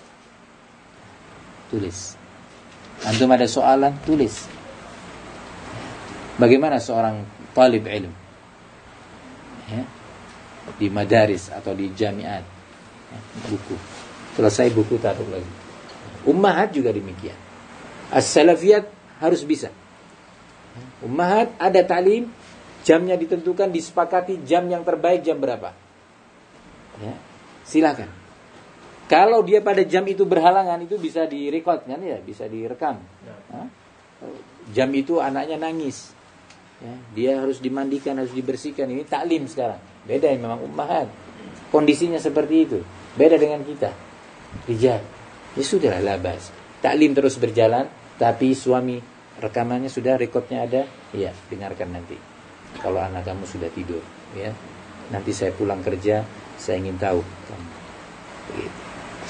Speaker 1: Tulis. Antum ada soalan, tulis. Bagaimana seorang talib ilm, ya, di madaris atau di jamiat, ya, buku. Selesai buku taruh lagi. Ummahat juga demikian. As-salafiyat harus bisa. Ummahat ada ta'lim, jamnya ditentukan, disepakati jam yang terbaik jam berapa. Ya, silakan. Kalau dia pada jam itu berhalangan, itu bisa direkod kan, ya, bisa direkam. Ya. Jam itu anaknya nangis, ya, dia harus dimandikan, harus dibersihkan. Ini ta'lim sekarang. Beda memang ummahat. Kondisinya seperti itu. Beda dengan kita. Rijal. Ya sudahlah, labas. Ta'lim terus berjalan. Tapi suami, rekamannya sudah, rekodnya ada, iya, dengarkan nanti. Kalau anak kamu sudah tidur, ya, nanti saya pulang kerja, saya ingin tahu kamu. Begitu.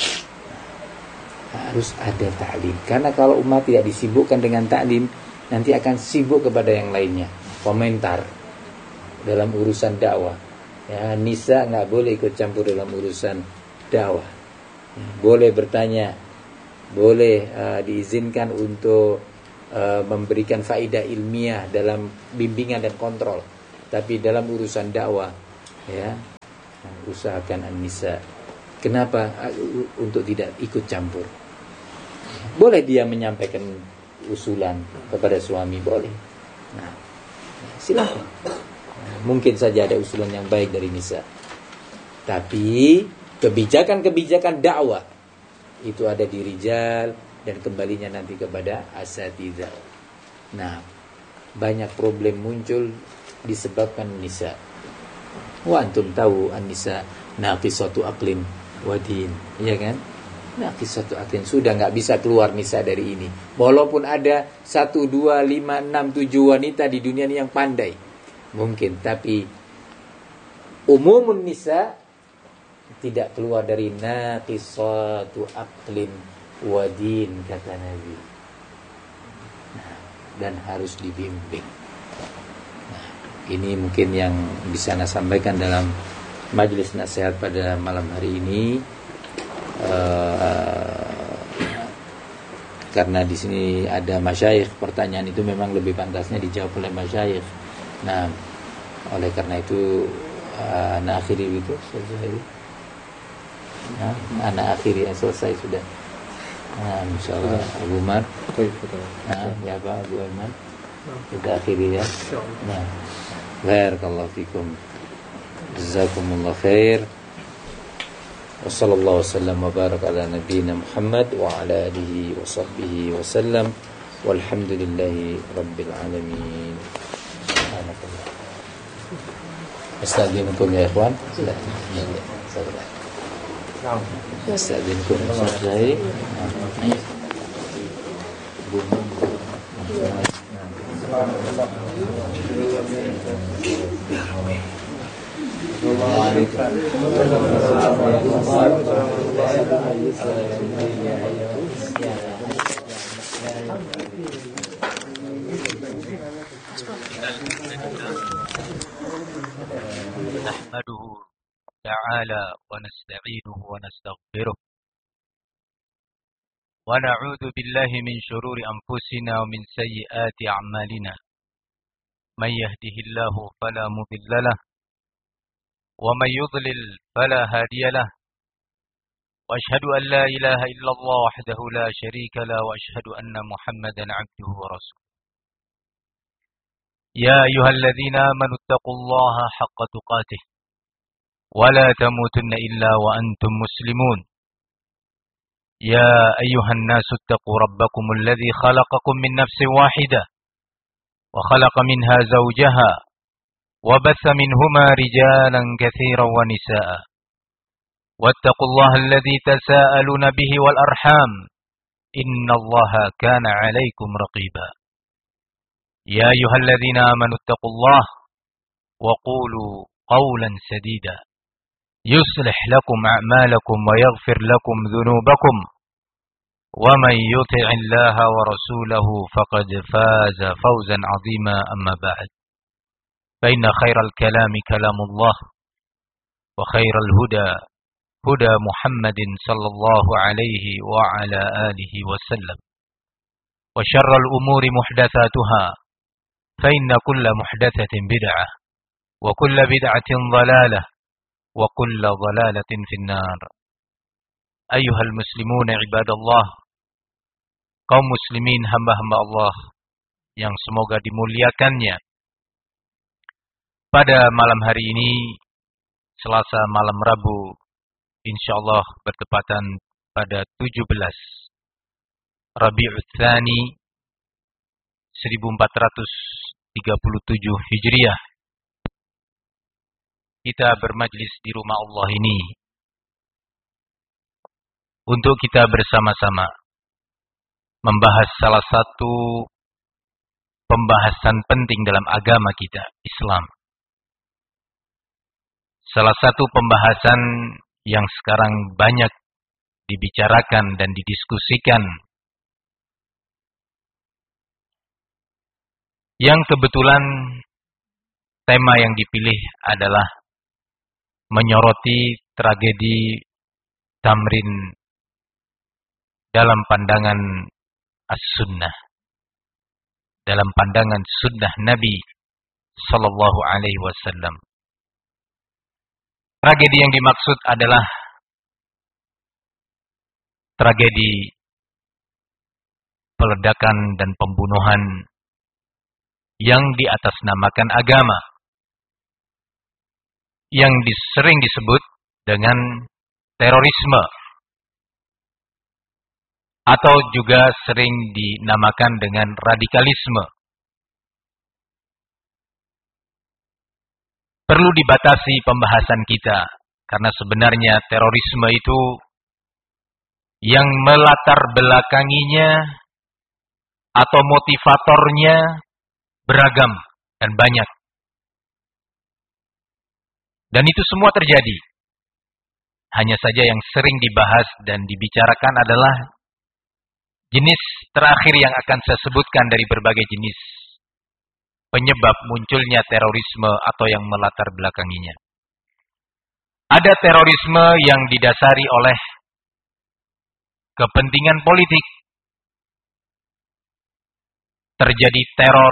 Speaker 1: Nah, harus ada ta'lim. Karena kalau umat tidak disibukkan dengan ta'lim, nanti akan sibuk kepada yang lainnya. Komentar dalam urusan dakwah. Ya, nisa nggak boleh ikut campur dalam urusan dakwah. Boleh bertanya, boleh uh, diizinkan untuk uh, memberikan faedah ilmiah dalam bimbingan dan kontrol. Tapi dalam urusan dakwah ya, usahakan an-nisa. Kenapa? Untuk tidak ikut campur. Boleh dia menyampaikan usulan kepada suami, boleh. Nah, silakan. Mungkin saja ada usulan yang baik dari nisa. Tapi kebijakan-kebijakan dakwah itu ada di rijal dan kembalinya nanti kepada asatidzah. Nah, banyak problem muncul disebabkan nisa. Wa antum tahu an-nisa naqisatu aqlin wa din, iya kan? Naqisatu aqlin, sudah enggak bisa keluar nisa dari ini. Walaupun ada satu, dua, lima, enam, tujuh wanita di dunia ini yang pandai, mungkin, tapi umumun nisa tidak keluar dari naqisatu aqlin wa din, kata Nabi. Nah, dan harus dibimbing. Nah, ini mungkin yang bisa saya sampaikan dalam majelis nasihat pada malam hari ini. Uh, karena di sini ada masyayikh, pertanyaan itu memang lebih pantasnya dijawab oleh masyayikh. Nah, oleh karena itu uh, anak akhiri itu selesai. Nah, anak akhiri selesai sudah. Nah, insyaallah Abu Umar. Nah, ya Pak Abu Umar. Kita akhiri ya. Nah, barakallahu fikum. Jazakumullah khair. Wa sallallahu wasallam wa baraka ala nabiyyina Muhammad wa ala alihi wa sahbihi wa sallam. Walhamdulillahi rabbil alamin. Subhanallah. Astagfirullahaladzim ya ikhwan. Astagfirullahaladzim Ustaz Zahiri.
Speaker 2: نحمده تعالى ونستعينه ونستغفره ونعوذ بالله من شرور أنفسنا ومن سيئات أعمالنا من يهده الله فلا مضل له ومن يضلل فلا هادي له وأشهد أن لا إله إلا الله وحده لا شريك له وأشهد أن محمدا عبده ورسوله يا أيها الذين آمنوا اتقوا الله حق تقاته ولا تموتن إلا وأنتم مسلمون يا أيها الناس اتقوا ربكم الذي خلقكم من نفس واحدة وخلق منها زوجها وبث منهما رجالا كثيرا ونساء واتقوا الله الذي تساءلون به والأرحام إن الله كان عليكم رقيبا يا أيها الذين آمنوا اتقوا الله وقولوا قولا سديدا يصلح لكم أعمالكم ويغفر لكم ذنوبكم ومن يطع الله ورسوله فقد فاز فوزا عظيما أما بعد فإن خير الكلام كلام الله وخير الهدى هدى محمد صلى الله عليه وعلى آله وسلم وشر الأمور محدثاتها فإن كل محدثة بدعة وكل بدعة ضلالة وكل ضلالة في النار أيها المسلمون عباد الله kaum muslimin hamba-hamba Allah yang semoga dimuliakannya. Pada malam hari ini, Selasa malam Rabu, insyaallah bertepatan pada tujuh belas Rabiul Tsani seribu empat ratus tiga puluh tujuh Hijriah. Kita bermajlis di rumah Allah ini untuk kita bersama-sama membahas salah satu pembahasan penting dalam agama kita, Islam. Salah satu pembahasan yang sekarang banyak dibicarakan dan didiskusikan, yang kebetulan tema yang dipilih adalah menyoroti tragedi Tamrin dalam pandangan as-sunnah, dalam pandangan sunnah Nabi sallallahu alaihi wasallam. Tragedi yang dimaksud adalah tragedi peledakan dan pembunuhan yang diatasnamakan agama, yang sering disebut dengan terorisme, atau juga sering dinamakan dengan radikalisme. Perlu dibatasi pembahasan kita, karena sebenarnya terorisme itu yang melatar belakanginya atau motivatornya beragam dan banyak. Dan itu semua terjadi. Hanya saja yang sering dibahas dan dibicarakan adalah jenis terakhir yang akan saya sebutkan dari berbagai jenis penyebab munculnya terorisme atau yang melatar belakanginya. Ada terorisme yang didasari oleh kepentingan politik. Terjadi teror,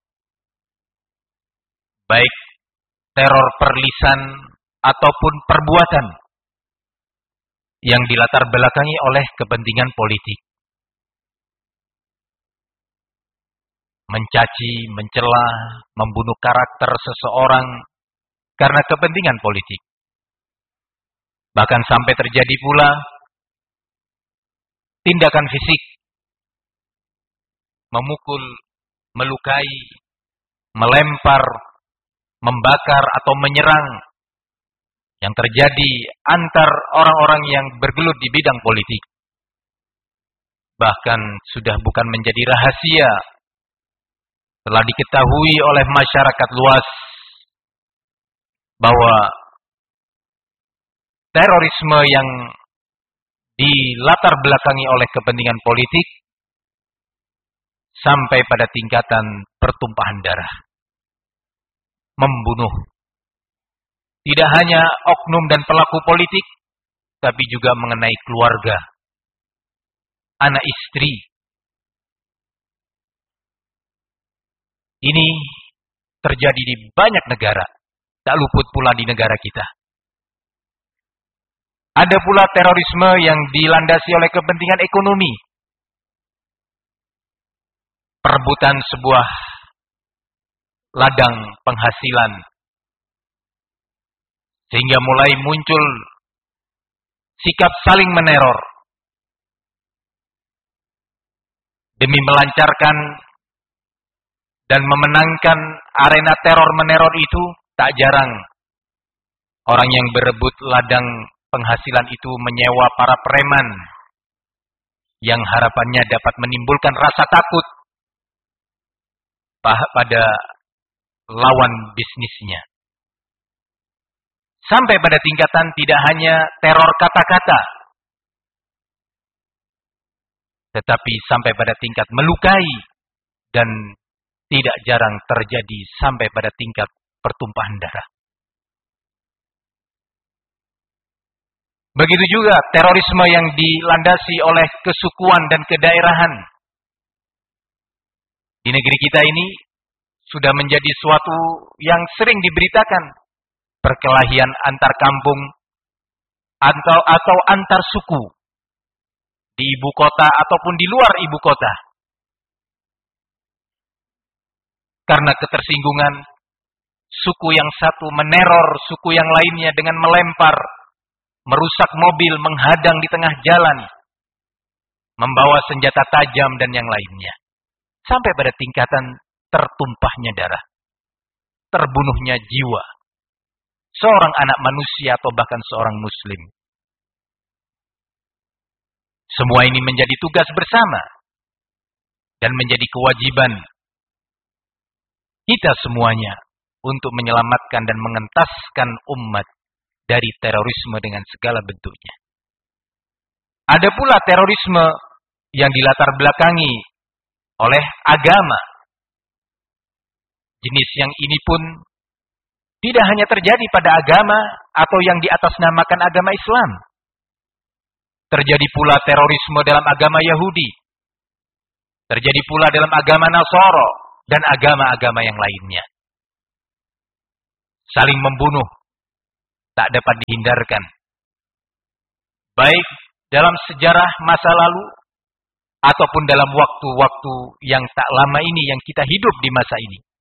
Speaker 2: baik teror perlisan ataupun perbuatan yang dilatar belakangi oleh kepentingan politik. Mencaci, mencela, membunuh karakter seseorang karena kepentingan politik. Bahkan sampai terjadi pula tindakan fisik, memukul, melukai, melempar, membakar atau menyerang yang terjadi antar orang-orang yang bergelut di bidang politik. Bahkan sudah bukan menjadi rahasia, telah diketahui oleh masyarakat luas bahwa terorisme yang dilatar belakangi oleh kepentingan politik sampai pada tingkatan pertumpahan darah, membunuh tidak hanya oknum dan pelaku politik, tapi juga mengenai keluarga, anak istri. Ini terjadi di banyak negara, tak luput pula di negara kita. Ada pula terorisme yang dilandasi oleh kepentingan ekonomi. Perebutan sebuah ladang penghasilan. Sehingga mulai muncul sikap saling meneror. Demi melancarkan dan memenangkan arena teror meneror itu, tak jarang orang yang berebut ladang penghasilan itu menyewa para preman yang harapannya dapat menimbulkan rasa takut pada lawan bisnisnya. Sampai pada tingkatan tidak hanya teror kata-kata, tetapi sampai pada tingkat melukai, dan tidak jarang terjadi sampai pada tingkat pertumpahan darah. Begitu juga terorisme yang dilandasi oleh kesukuan dan kedaerahan. Di negeri kita ini sudah menjadi suatu yang sering diberitakan. Perkelahian antar kampung atau, atau antar suku. Di ibu kota ataupun di luar ibu kota. Karena ketersinggungan, suku yang satu meneror suku yang lainnya dengan melempar, merusak mobil, menghadang di tengah jalan, membawa senjata tajam dan yang lainnya. Sampai pada tingkatan tertumpahnya darah, terbunuhnya jiwa seorang anak manusia atau bahkan seorang muslim. Semua ini menjadi tugas bersama dan menjadi kewajiban kita semuanya untuk menyelamatkan dan mengentaskan umat dari terorisme dengan segala bentuknya. Ada pula terorisme yang dilatar belakangi oleh agama. Jenis yang ini pun tidak hanya terjadi pada agama atau yang diatasnamakan agama Islam. Terjadi pula terorisme dalam agama Yahudi. Terjadi pula dalam agama Nasara dan agama-agama yang lainnya. Saling membunuh, tak dapat dihindarkan. Baik dalam sejarah masa lalu, ataupun dalam waktu-waktu yang tak lama ini yang kita hidup di masa ini.